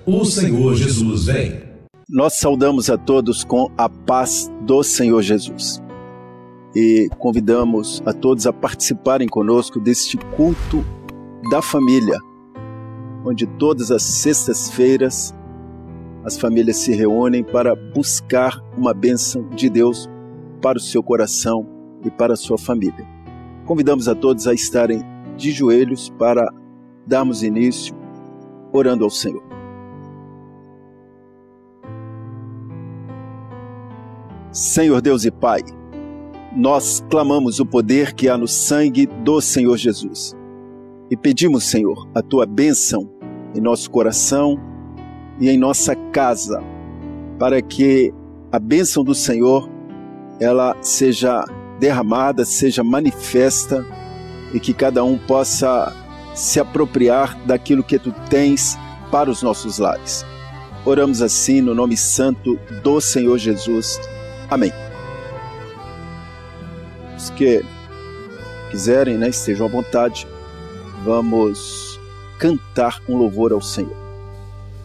o Senhor Jesus vem. Nós saudamos a todos com a paz do Senhor Jesus e convidamos a todos a participarem conosco deste culto da família, onde todas as sextas-feiras as famílias se reúnem para buscar uma bênção de Deus para o seu coração e para a sua família. Convidamos a todos a estarem de joelhos para darmos início orando ao Senhor. Senhor Deus e Pai, nós clamamos o poder que há no sangue do Senhor Jesus e pedimos, Senhor, a Tua bênção em nosso coração e em nossa casa, para que a bênção do Senhor ela seja derramada, seja manifesta e que cada um possa se apropriar daquilo que Tu tens para os nossos lares. Oramos assim no nome santo do Senhor Jesus. Amém. Os que quiserem, estejam à vontade, vamos cantar um louvor ao Senhor.